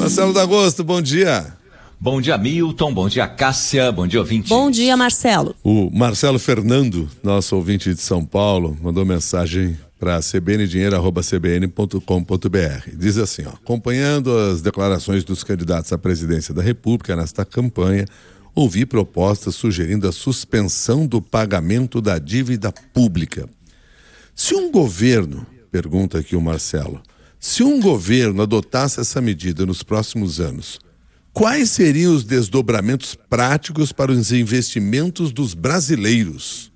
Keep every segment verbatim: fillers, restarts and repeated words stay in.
Marcelo D'Agosto, bom dia. Bom dia, Milton, bom dia, Cássia, bom dia, ouvinte. Bom dia, Marcelo. O Marcelo Fernando, nosso ouvinte de São Paulo, mandou mensagem para c b n dinheiro arroba c b n ponto com ponto b r. Diz assim, ó, acompanhando as declarações dos candidatos à presidência da República nesta campanha, ouvi propostas sugerindo a suspensão do pagamento da dívida pública. Se um governo, pergunta aqui o Marcelo, se um governo adotasse essa medida nos próximos anos, quais seriam os desdobramentos práticos para os investimentos dos brasileiros?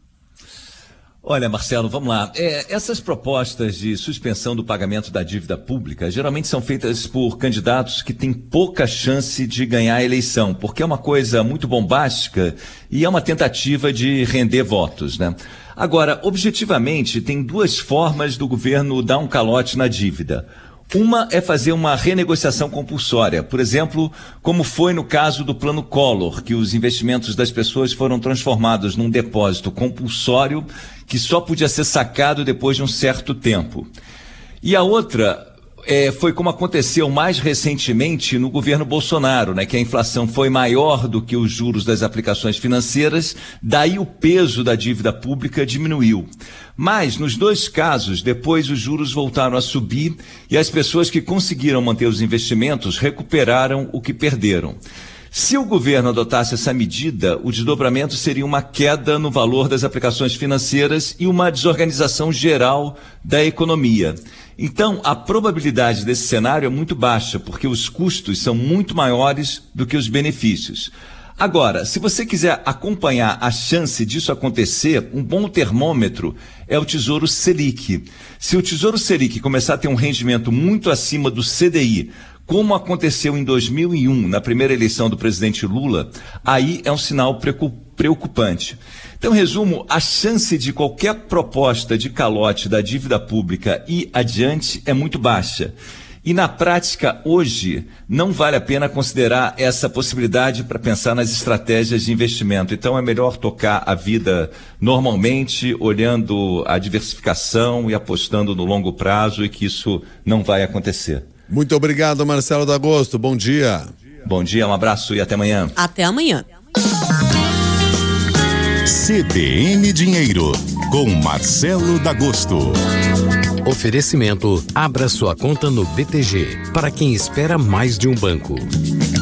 Olha, Marcelo, vamos lá. É, essas propostas de suspensão do pagamento da dívida pública geralmente são feitas por candidatos que têm pouca chance de ganhar a eleição, porque é uma coisa muito bombástica e é uma tentativa de render votos, né? Agora, objetivamente, tem duas formas do governo dar um calote na dívida. Uma é fazer uma renegociação compulsória, por exemplo, como foi no caso do Plano Collor, que os investimentos das pessoas foram transformados num depósito compulsório que só podia ser sacado depois de um certo tempo. E a outra é, foi como aconteceu mais recentemente no governo Bolsonaro, né, que a inflação foi maior do que os juros das aplicações financeiras, daí o peso da dívida pública diminuiu. Mas, nos dois casos, depois os juros voltaram a subir e as pessoas que conseguiram manter os investimentos recuperaram o que perderam. Se o governo adotasse essa medida, o desdobramento seria uma queda no valor das aplicações financeiras e uma desorganização geral da economia. Então, a probabilidade desse cenário é muito baixa, porque os custos são muito maiores do que os benefícios. Agora, se você quiser acompanhar a chance disso acontecer, um bom termômetro é o Tesouro Selic. Se o Tesouro Selic começar a ter um rendimento muito acima do C D I, como aconteceu em dois mil e um, na primeira eleição do presidente Lula, aí é um sinal preocupante. Então, em resumo, a chance de qualquer proposta de calote da dívida pública ir adiante é muito baixa. E na prática, hoje, não vale a pena considerar essa possibilidade para pensar nas estratégias de investimento. Então é melhor tocar a vida normalmente, olhando a diversificação e apostando no longo prazo, e que isso não vai acontecer. Muito obrigado, Marcelo D'Agosto. Bom dia. Bom dia, um abraço e até amanhã. Até amanhã. C B N Dinheiro, com Marcelo D'Agosto. Oferecimento: abra sua conta no B T G, para quem espera mais de um banco.